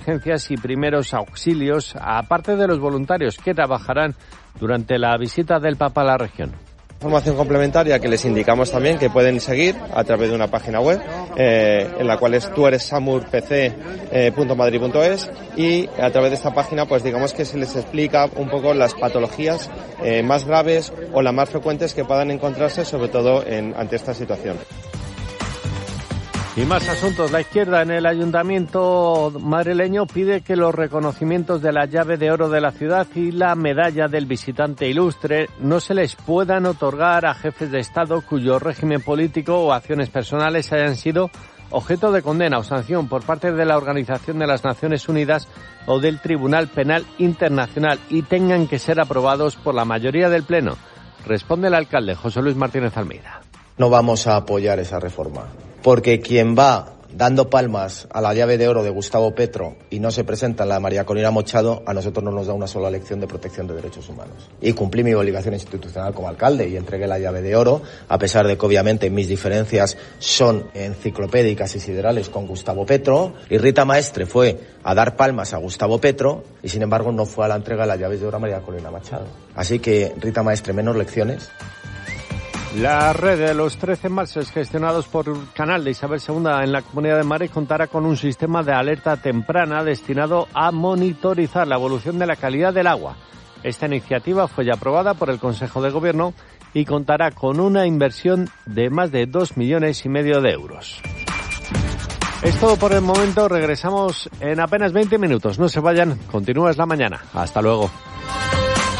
Emergencias y primeros auxilios, aparte de los voluntarios que trabajarán durante la visita del Papa a la región. Formación complementaria que les indicamos también que pueden seguir a través de una página web en la cual es tueressamurpc.madrid.es y a través de esta página pues digamos que se les explica un poco las patologías más graves o las más frecuentes que puedan encontrarse sobre todo ante esta situación. Y más asuntos. La izquierda en el ayuntamiento madrileño pide que los reconocimientos de la llave de oro de la ciudad y la medalla del visitante ilustre no se les puedan otorgar a jefes de Estado cuyo régimen político o acciones personales hayan sido objeto de condena o sanción por parte de la Organización de las Naciones Unidas o del Tribunal Penal Internacional y tengan que ser aprobados por la mayoría del Pleno. Responde el alcalde José Luis Martínez Almeida. No vamos a apoyar esa reforma, porque quien va dando palmas a la llave de oro de Gustavo Petro y no se presenta en la de María Corina Machado, a nosotros no nos da una sola lección de protección de derechos humanos. Y cumplí mi obligación institucional como alcalde y entregué la llave de oro, a pesar de que obviamente mis diferencias son enciclopédicas y siderales con Gustavo Petro, y Rita Maestre fue a dar palmas a Gustavo Petro y sin embargo no fue a la entrega de la llave de oro a María Corina Machado. Así que Rita Maestre, menos lecciones. La red de los 13 embalses gestionados por el Canal de Isabel II en la Comunidad de Madrid contará con un sistema de alerta temprana destinado a monitorizar la evolución de la calidad del agua. Esta iniciativa fue ya aprobada por el Consejo de Gobierno y contará con una inversión de más de 2,5 millones de euros. Es todo por el momento. Regresamos en apenas 20 minutos. No se vayan. Continúa Es la Mañana. Hasta luego.